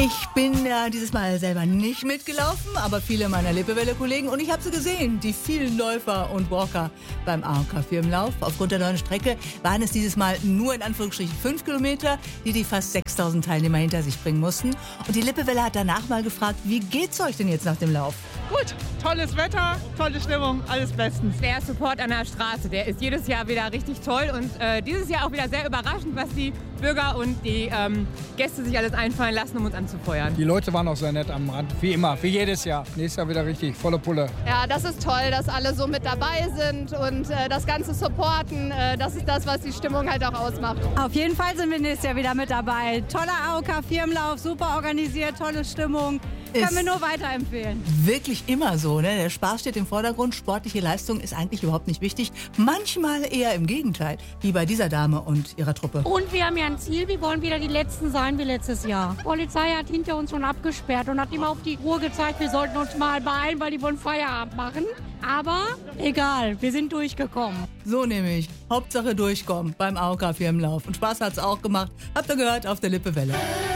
Ich bin ja dieses Mal selber nicht mitgelaufen, aber viele meiner Lippewelle-Kollegen, und ich habe sie gesehen, die vielen Läufer und Walker beim AOK-Firmenlauf. Aufgrund der neuen Strecke waren es dieses Mal nur in Anführungsstrichen 5 Kilometer, die fast 6.000 Teilnehmer hinter sich bringen mussten. Und die Lippewelle hat danach mal gefragt, wie geht's euch denn jetzt nach dem Lauf? Gut, tolles Wetter, tolle Stimmung, alles bestens. Der Support an der Straße, der ist jedes Jahr wieder richtig toll und dieses Jahr auch wieder sehr überraschend, was die Bürger und die Gäste sich alles einfallen lassen, um uns anzufeuern. Die Leute waren auch sehr nett am Rand, wie immer, wie jedes Jahr. Nächstes Jahr wieder richtig, volle Pulle. Ja, das ist toll, dass alle so mit dabei sind und das Ganze supporten. Das ist das, was die Stimmung halt auch ausmacht. Auf jeden Fall sind wir nächstes Jahr wieder mit dabei. Toller AOK-Firmenlauf, super organisiert, tolle Stimmung. Können wir nur weiterempfehlen. Wirklich immer so, ne? Der Spaß steht im Vordergrund, sportliche Leistung ist eigentlich überhaupt nicht wichtig. Manchmal eher im Gegenteil, wie bei dieser Dame und ihrer Truppe. Und wir haben ja ein Ziel, wir wollen wieder die Letzten sein wie letztes Jahr. Die Polizei hat hinter uns schon abgesperrt und hat immer auf die Uhr gezeigt, wir sollten uns mal beeilen, weil die wollen Feierabend machen. Aber egal, wir sind durchgekommen. So nämlich, Hauptsache durchkommen beim AOK-Firmenlauf. Und Spaß hat's auch gemacht, habt ihr gehört, auf der Lippewelle.